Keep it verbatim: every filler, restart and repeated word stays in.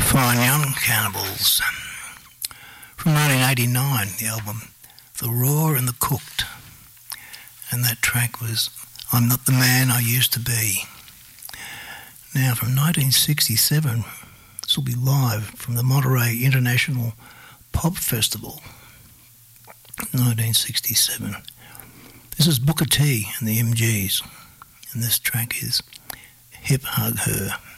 Fine Young Cannibals. From nineteen eighty-nine, the album The Raw and the Cooked. And that track was I'm Not the Man I Used to Be. Now from nineteen sixty-seven, this will be live from the Monterey International Pop Festival. nineteen sixty-seven. This is Booker T and the M Gs. And this track is Hip Hug Her.